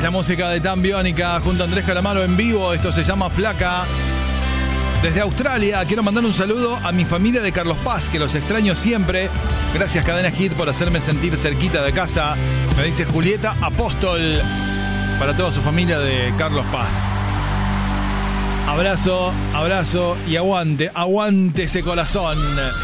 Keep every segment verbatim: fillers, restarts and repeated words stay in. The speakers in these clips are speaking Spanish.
Es la música de Tan Biónica junto a Andrés Calamaro en vivo. Esto se llama Flaca. Desde Australia quiero mandar un saludo a mi familia de Carlos Paz, que los extraño siempre. Gracias Cadena Hit por hacerme sentir cerquita de casa. Me dice Julieta Apóstol, para toda su familia de Carlos Paz. Abrazo, abrazo y aguante, aguante ese corazón.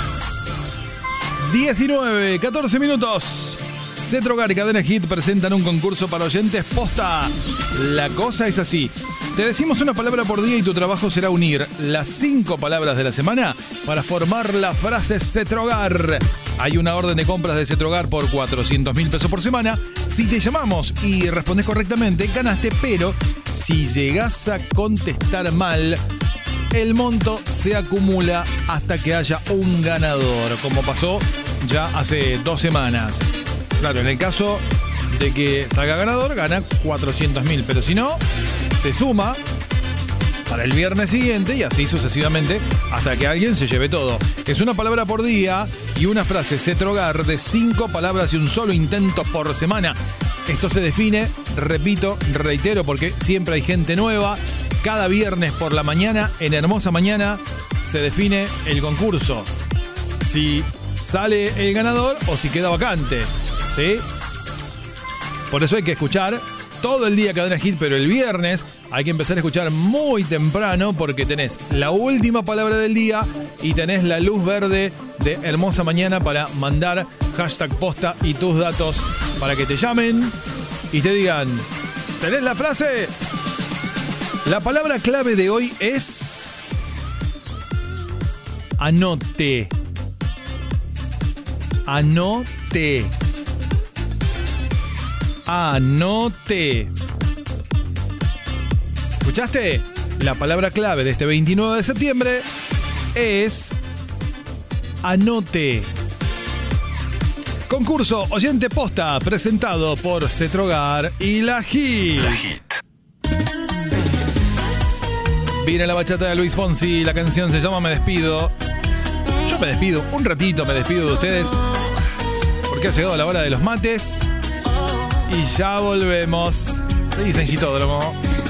diecinueve, catorce minutos. Cetrogar y Cadena Hit presentan un concurso para oyentes posta. La cosa es así. Te decimos una palabra por día y tu trabajo será unir las cinco palabras de la semana para formar la frase Cetrogar. Hay una orden de compras de Cetrogar por cuatrocientos mil pesos por semana. Si te llamamos y respondes correctamente, ganaste, pero si llegás a contestar mal, el monto se acumula hasta que haya un ganador, como pasó ya hace dos semanas. Claro, en el caso de que salga ganador, gana cuatrocientos mil, pero si no, se suma para el viernes siguiente y así sucesivamente hasta que alguien se lleve todo. Es una palabra por día y una frase Cetrogar de cinco palabras y un solo intento por semana. Esto se define, repito, reitero, porque siempre hay gente nueva. Cada viernes por la mañana, en Hermosa Mañana, se define el concurso. Si sale el ganador o si queda vacante. ¿Sí? Por eso hay que escuchar todo el día Cadena Hit, pero el viernes hay que empezar a escuchar muy temprano porque tenés la última palabra del día y tenés la luz verde de Hermosa Mañana para mandar hashtag posta y tus datos para que te llamen y te digan, ¿tenés la frase? La palabra clave de hoy es anote. Anote. Anote. ¿Escuchaste? La palabra clave de este veintinueve de septiembre es anote. Concurso Oyente Posta presentado por Cetrogar y La Hit. La Hit. Viene la bachata de Luis Fonsi, la canción se llama Me Despido. Yo me despido, un ratito me despido de ustedes porque ha llegado la hora de los mates y ya volvemos. Seguís en Hitódromo.